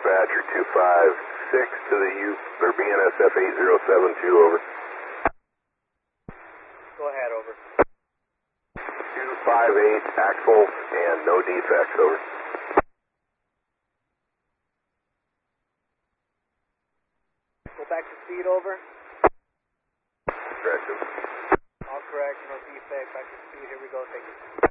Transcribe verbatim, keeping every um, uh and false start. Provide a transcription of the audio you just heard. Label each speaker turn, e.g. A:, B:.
A: Dispatcher two five six to the U, or B N S F eight zero seven two, over.
B: Go ahead, over.
A: two five eight, axle, and no defects, over.
B: Go back to speed, over.
A: Correction.
B: All correct, no defect, back to speed, here we go, take it.